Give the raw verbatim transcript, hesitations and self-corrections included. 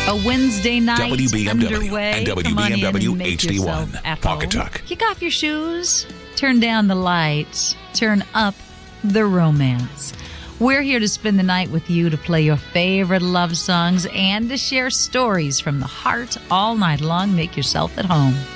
A Wednesday night W B M W underway. and W Come B on M W in and make H D one. yourself at Pocket home. Talk. Kick off your shoes, turn down the lights, turn up the romance. We're here to spend the night with you, to play your favorite love songs and to share stories from the heart all night long. Make yourself at home.